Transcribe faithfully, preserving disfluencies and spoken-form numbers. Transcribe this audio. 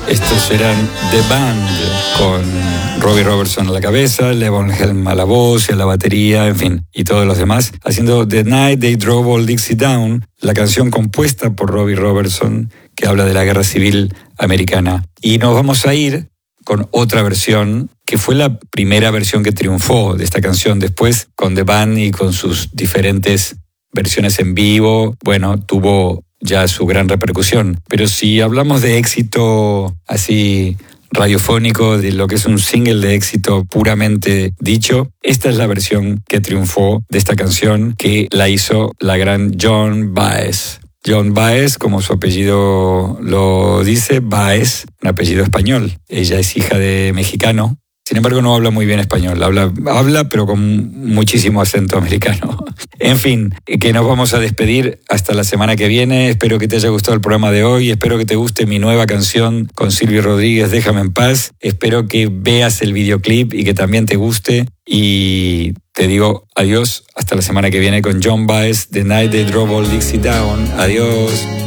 Estos eran The Band, con Robbie Robertson a la cabeza, Levon Helm a la voz y a la batería, en fin, y todos los demás, haciendo The Night They Drove Old Dixie Down, la canción compuesta por Robbie Robertson, que habla de la guerra civil americana. Y nos vamos a ir con otra versión, que fue la primera versión que triunfó de esta canción. Después, con The Band y con sus diferentes versiones en vivo, bueno, tuvo ya su gran repercusión. Pero si hablamos de éxito así radiofónico, de lo que es un single de éxito puramente dicho, esta es la versión que triunfó de esta canción, que la hizo la gran Joan Baez. Joan Baez, como su apellido lo dice, Baez, un apellido español. Ella es hija de mexicano. Sin embargo, no habla muy bien español. Habla, habla pero con muchísimo acento americano. En fin, que nos vamos a despedir hasta la semana que viene. Espero que te haya gustado el programa de hoy. Espero que te guste mi nueva canción con Silvio Rodríguez, Déjame en Paz. Espero que veas el videoclip y que también te guste. Y te digo adiós hasta la semana que viene con Joan Baez, The Night They Drove Old Dixie Down. Adiós.